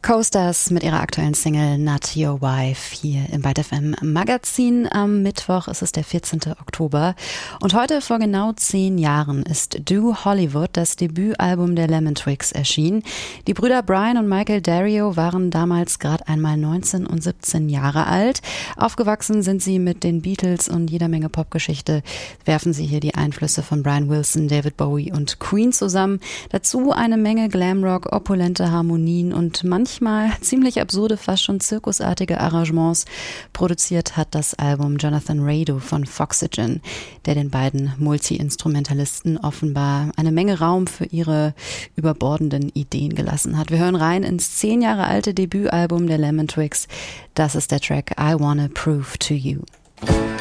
Coasters mit ihrer aktuellen Single Not Your Wife hier im Byte FM Magazin. Am Mittwoch ist es der 14. Oktober und heute vor genau 10 Jahren ist Do Hollywood, das Debütalbum der Lemon Twigs, erschienen. Die Brüder Brian und Michael Dario waren damals gerade einmal 19 und 17 Jahre alt. Aufgewachsen sind sie mit den Beatles und jeder Menge Popgeschichte. Werfen sie hier die Einflüsse von Brian Wilson, David Bowie und Queen zusammen. Dazu eine Menge Glamrock, opulente Harmonien und manchmal ziemlich absurde, fast schon zirkusartige Arrangements. Produziert hat das Album Jonathan Rado von Foxygen, der den beiden Multi-Instrumentalisten offenbar eine Menge Raum für ihre überbordenden Ideen gelassen hat. Wir hören rein ins 10 Jahre alte Debütalbum der Lemon Twigs. Das ist der Track I Wanna Prove to You.